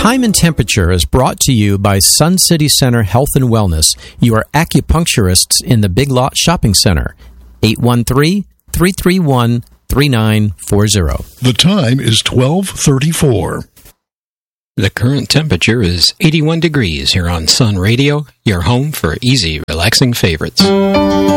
Time and Temperature is brought to you by Sun City Center Health and Wellness, your acupuncturists in the Big Lot Shopping Center. 813-331-3940. The time is 12:34. The current temperature is 81 degrees here on Sun Radio, your home for easy, relaxing favorites.